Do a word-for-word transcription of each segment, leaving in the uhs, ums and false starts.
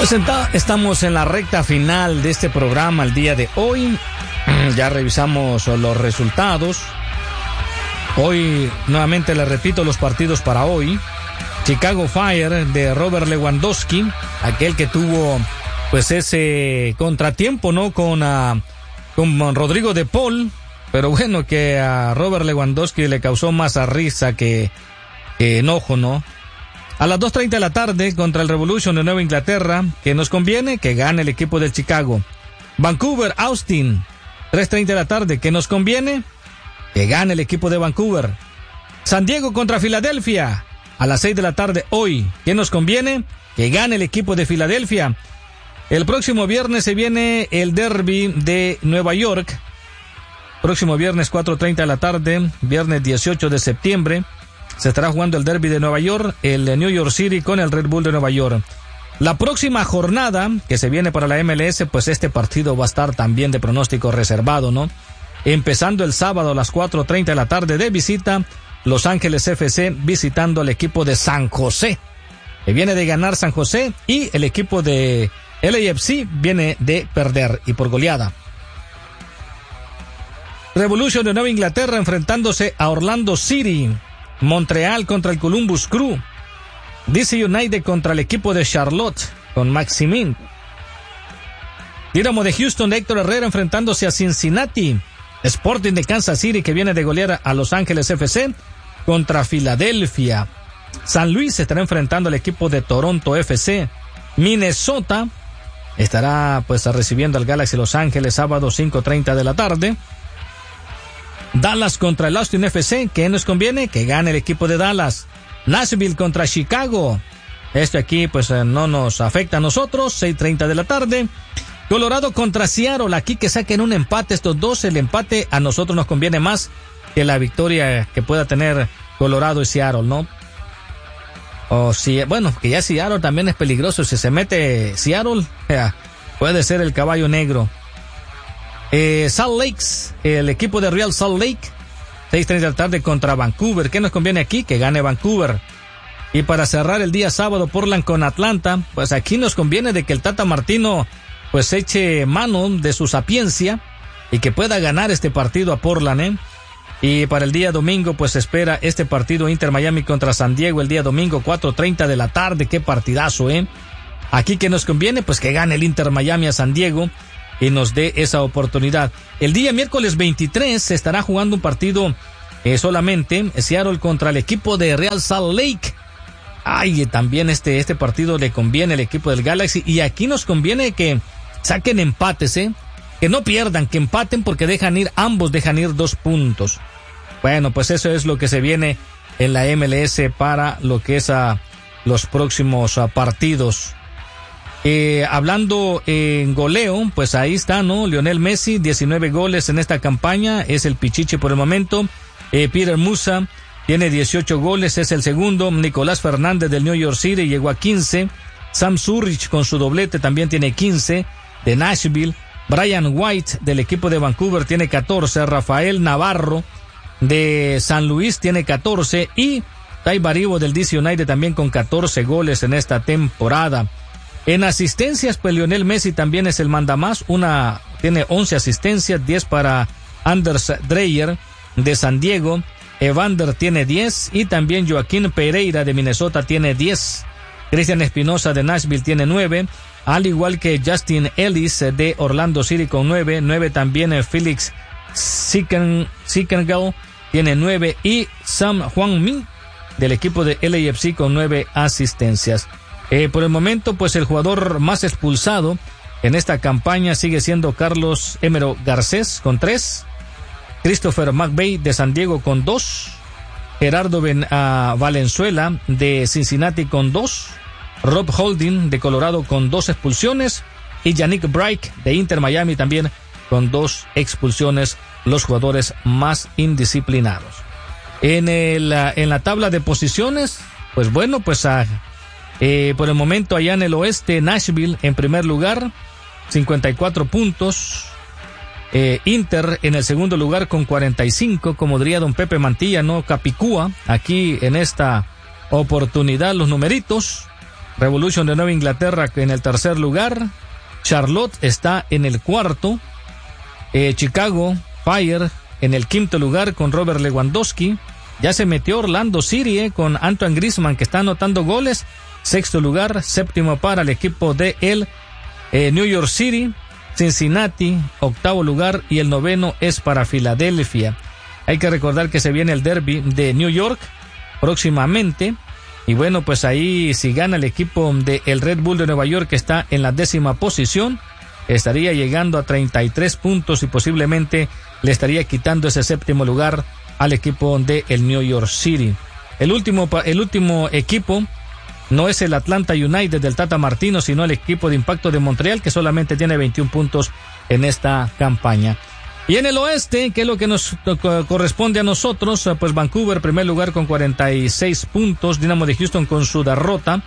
Pues estamos en la recta final de este programa el día de hoy. Ya revisamos los resultados. Hoy, nuevamente les repito los partidos para hoy. Chicago Fire de Robert Lewandowski, aquel que tuvo pues ese contratiempo, ¿no? Con, uh, con Rodrigo de Paul, pero bueno, que a Robert Lewandowski le causó más a risa que, que enojo, ¿no? A las dos treinta de la tarde contra el Revolution de Nueva Inglaterra, que nos conviene que gane el equipo del Chicago. Vancouver, Austin, tres treinta de la tarde, que nos conviene que gane el equipo de Vancouver. San Diego contra Filadelfia, a las seis de la tarde hoy, que nos conviene que gane el equipo de Filadelfia. El próximo viernes se viene el derby de Nueva York. Próximo viernes cuatro treinta de la tarde, viernes dieciocho de septiembre. Se estará jugando el derby de Nueva York, el New York City con el Red Bull de Nueva York. La próxima jornada que se viene para la M L S, pues este partido va a estar también de pronóstico reservado, ¿no? Empezando el sábado a las cuatro treinta de la tarde de visita, Los Ángeles F C visitando al equipo de San José, que viene de ganar San José, y el equipo de L A F C viene de perder y por goleada. Revolution de Nueva Inglaterra enfrentándose a Orlando City. Montreal contra el Columbus Crew. D C United contra el equipo de Charlotte con Maximin. Dynamo de Houston de Héctor Herrera enfrentándose a Cincinnati. Sporting de Kansas City, que viene de golear a Los Ángeles F C contra Filadelfia. San Luis estará enfrentando al equipo de Toronto F C. Minnesota estará pues recibiendo al Galaxy Los Ángeles sábado cinco treinta de la tarde. Dallas contra el Austin F C, que nos conviene que gane el equipo de Dallas. Nashville contra Chicago, este aquí pues no nos afecta a nosotros, seis treinta de la tarde. Colorado contra Seattle, aquí que saquen un empate estos dos, el empate a nosotros nos conviene más que la victoria que pueda tener Colorado y Seattle, ¿no? O si, bueno, que ya Seattle también es peligroso, si se mete Seattle, ya, puede ser el caballo negro. Eh, Salt Lakes, el equipo de Real Salt Lake, seis treinta de la tarde contra Vancouver. ¿Qué nos conviene aquí? Que gane Vancouver. Y para cerrar el día sábado, Portland con Atlanta, pues aquí nos conviene de que el Tata Martino pues eche mano de su sapiencia y que pueda ganar este partido a Portland, ¿eh? Y para el día domingo pues espera este partido Inter Miami contra San Diego el día domingo, cuatro treinta de la tarde. Qué partidazo, ¿eh? Aquí que nos conviene pues que gane el Inter Miami a San Diego y nos dé esa oportunidad. El día miércoles veintitrés se estará jugando un partido eh, solamente, Seattle contra el equipo de Real Salt Lake. Ay, también este, este partido le conviene al equipo del Galaxy, y aquí nos conviene que saquen empates, ¿eh? Que no pierdan, que empaten, porque dejan ir, ambos dejan ir dos puntos. Bueno, pues eso es lo que se viene en la M L S para lo que es a los próximos a, partidos. Eh, hablando en goleo, pues ahí está, ¿no? Lionel Messi, diecinueve goles en esta campaña, es el pichiche por el momento. Eh, Peter Musa tiene dieciocho goles, es el segundo. Nicolás Fernández del New York City llegó a quince. Sam Zurich con su doblete también tiene quince, de Nashville. Brian White del equipo de Vancouver tiene catorce. Rafael Navarro de San Luis tiene catorce. Y Tai Baribo del D C United también con catorce goles en esta temporada. En asistencias, pues Lionel Messi también es el mandamás, una, tiene once asistencias, diez para Anders Dreyer de San Diego, Evander tiene diez, y también Joaquín Pereira de Minnesota tiene diez, Cristian Espinosa de Nashville tiene nueve, al igual que Justin Ellis de Orlando City con nueve, nueve también Felix Sickengal tiene nueve, y Sam Hwang-min del equipo de L A F C con nueve asistencias. Eh, por el momento, pues el jugador más expulsado en esta campaña sigue siendo Carlos Emero Garcés con tres, Christopher McVeigh de San Diego con dos, Gerardo ben, uh, Valenzuela de Cincinnati con dos, Rob Holding de Colorado con dos expulsiones, y Yannick Bright de Inter Miami también con dos expulsiones, los jugadores más indisciplinados. En, el, uh, en la tabla de posiciones, pues bueno, pues a... Uh, Eh, por el momento allá en el oeste, Nashville en primer lugar, cincuenta y cuatro puntos. Eh, Inter en el segundo lugar con cuarenta y cinco, como diría don Pepe Mantilla, ¿no? Capicúa, aquí en esta oportunidad los numeritos. Revolution de Nueva Inglaterra en el tercer lugar. Charlotte está en el cuarto. Eh, Chicago Fire en el quinto lugar con Robert Lewandowski. Ya se metió Orlando City eh, con Antoine Griezmann, que está anotando goles. Sexto lugar, séptimo para el equipo de el eh, New York City. Cincinnati, octavo lugar, y el noveno es para Filadelfia. Hay que recordar que se viene el derby de New York próximamente. Y bueno, pues ahí si gana el equipo de el Red Bull de Nueva York, que está en la décima posición, estaría llegando a treinta y tres puntos y posiblemente le estaría quitando ese séptimo lugar al equipo de el New York City. El último, el último equipo no es el Atlanta United del Tata Martino, sino el equipo de Impacto de Montreal, que solamente tiene veintiún puntos en esta campaña. Y en el oeste, que es lo que nos corresponde a nosotros, pues Vancouver, primer lugar con cuarenta y seis puntos. Dynamo de Houston con su derrota,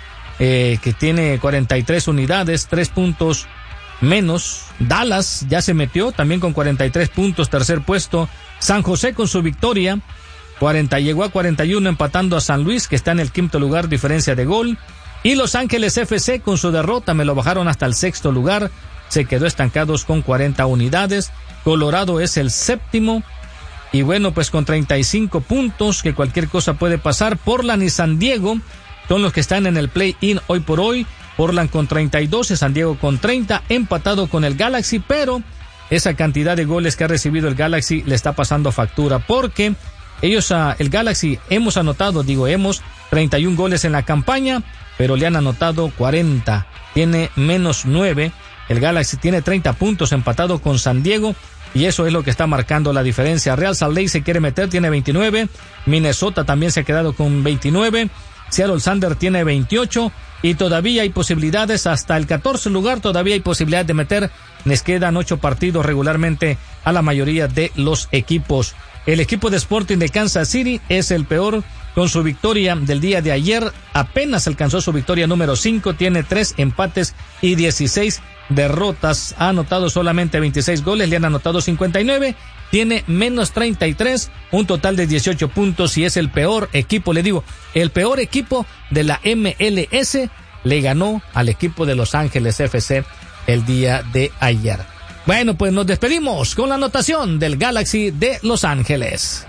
eh, que tiene cuarenta y tres unidades, tres puntos menos. Dallas ya se metió, también con cuarenta y tres puntos, tercer puesto. San José con su victoria, cuarenta, llegó a cuarenta y uno, empatando a San Luis, que está en el quinto lugar, diferencia de gol. Y Los Ángeles F C con su derrota, me lo bajaron hasta el sexto lugar, se quedó estancados con cuarenta unidades. Colorado es el séptimo, y bueno, pues con treinta y cinco puntos, que cualquier cosa puede pasar. Portland y San Diego son los que están en el play-in hoy por hoy. Portland con treinta y dos y San Diego con treinta, empatado con el Galaxy, pero esa cantidad de goles que ha recibido el Galaxy le está pasando factura, porque ellos, uh, el Galaxy, hemos anotado, digo hemos, treinta y un goles en la campaña, pero le han anotado cuarenta, tiene menos nueve. El Galaxy tiene treinta puntos, empatado con San Diego, y eso es lo que está marcando la diferencia. Real Salt Lake se quiere meter, tiene veintinueve. Minnesota también se ha quedado con veintinueve. Seattle Sander tiene veintiocho. Y todavía hay posibilidades hasta el catorce lugar, todavía hay posibilidad de meter. Les quedan ocho partidos regularmente a la mayoría de los equipos. El equipo de Sporting de Kansas City es el peor con su victoria del día de ayer. Apenas alcanzó su victoria número cinco, tiene tres empates y dieciséis derrotas. Ha anotado solamente veintiséis goles, le han anotado cincuenta y nueve. Tiene menos treinta y tres, un total de dieciocho puntos, y es el peor equipo, le digo, el peor equipo de la M L S. Le ganó al equipo de Los Ángeles F C el día de ayer. Bueno, pues nos despedimos con la anotación del Galaxy de Los Ángeles.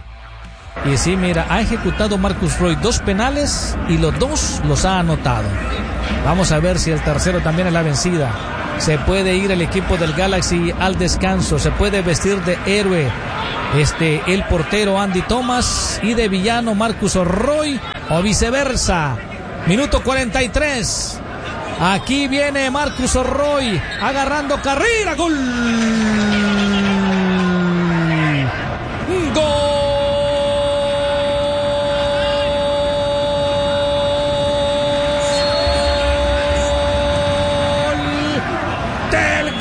Y sí, mira, ha ejecutado Marcus Roy dos penales y los dos los ha anotado. Vamos a ver si el tercero también es la vencida. Se puede ir el equipo del Galaxy al descanso, se puede vestir de héroe este el portero Andy Thomas y de villano Marcus Roy, o viceversa. Minuto cuarenta y tres. Aquí viene Marcus Roy agarrando carrera. Gol. Gol. Del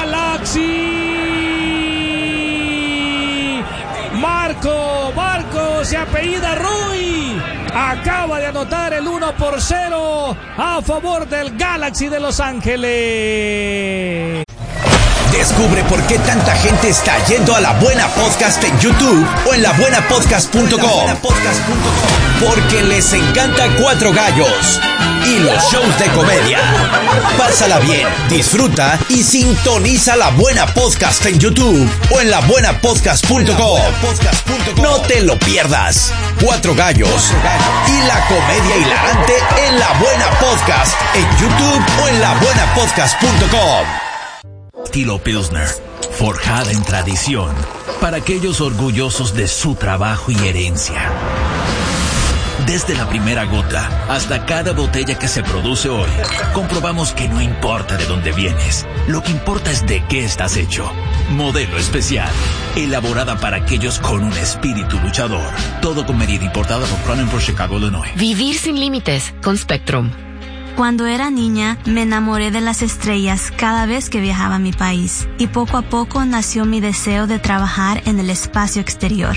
Galaxy. Marco, Marco se apellida Roy. Acaba de anotar el uno por cero a favor del Galaxy de Los Ángeles. Descubre por qué tanta gente está yendo a La Buena Podcast en YouTube o en la buena podcast punto com. Porque les encanta Cuatro Gallos y los shows de comedia. Pásala bien, disfruta y sintoniza La Buena Podcast en YouTube o en la buena podcast punto com. No te lo pierdas. Cuatro Gallos y la comedia hilarante en La Buena Podcast en YouTube o en la buena podcast punto com. Estilo Pilsner, forjada en tradición, para aquellos orgullosos de su trabajo y herencia. Desde la primera gota hasta cada botella que se produce hoy, comprobamos que no importa de dónde vienes, lo que importa es de qué estás hecho. Modelo especial, elaborada para aquellos con un espíritu luchador. Todo con medida, importada por Cronenberg, Chicago, Illinois. Vivir sin límites con Spectrum. Cuando era niña, me enamoré de las estrellas cada vez que viajaba a mi país, y poco a poco nació mi deseo de trabajar en el espacio exterior.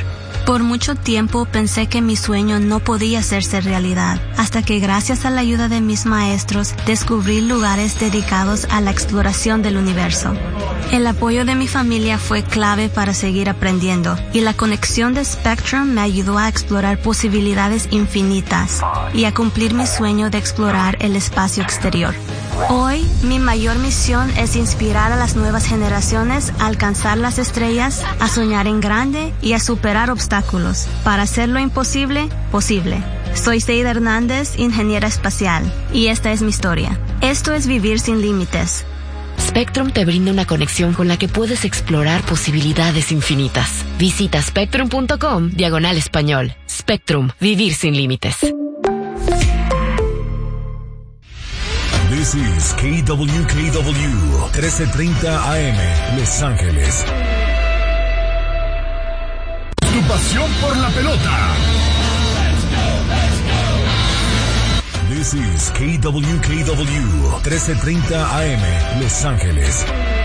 Por mucho tiempo pensé que mi sueño no podía hacerse realidad, hasta que gracias a la ayuda de mis maestros descubrí lugares dedicados a la exploración del universo. El apoyo de mi familia fue clave para seguir aprendiendo, y la conexión de Spectrum me ayudó a explorar posibilidades infinitas y a cumplir mi sueño de explorar el espacio exterior. Hoy, mi mayor misión es inspirar a las nuevas generaciones a alcanzar las estrellas, a soñar en grande y a superar obstáculos, para hacer lo imposible, posible. Soy Seida Hernández, ingeniera espacial, y esta es mi historia. Esto es Vivir Sin Límites. Spectrum te brinda una conexión con la que puedes explorar posibilidades infinitas. Visita spectrum.com diagonal español. Spectrum, Vivir Sin Límites. This is K W K W trece treinta A M, Los Ángeles. Tu pasión por la pelota. This is K W K W trece treinta A M, Los Ángeles.